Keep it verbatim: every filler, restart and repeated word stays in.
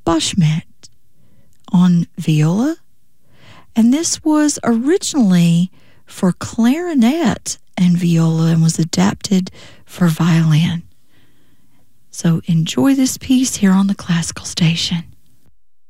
Bashmet on viola, and this was originally for clarinet and viola and was adapted for violin. So enjoy this piece here on the Classical Station.